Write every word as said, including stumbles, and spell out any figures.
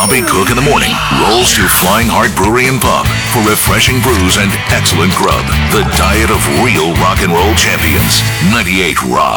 Bobby Cook in the morning rolls to Flying Heart Brewery and Pub for refreshing brews and excellent grub. The diet of real rock and roll champions. ninety-eight Rock.